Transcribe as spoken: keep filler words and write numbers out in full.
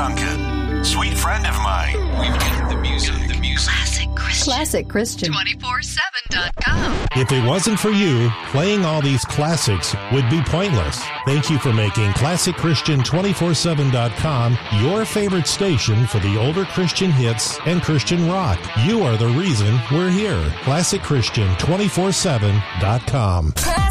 Duncan. Sweet friend of mine. We've got the music. The music. Classic Christian. Classic Christian. two four seven dot com. If it wasn't for you, playing all these classics would be pointless. Thank you for making Classic Christian two forty-seven dot com your favorite station for the older Christian hits and Christian rock. You are the reason we're here. Classic Christian two forty-seven dot com.